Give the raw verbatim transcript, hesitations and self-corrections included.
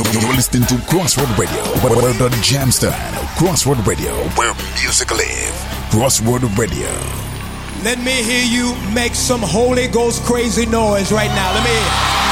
You're listening to Crossroad Radio, where the jams turn. Crossroad Radio, where music live. Crossroad Radio. Let me hear you make some Holy Ghost crazy noise right now. Let me hear.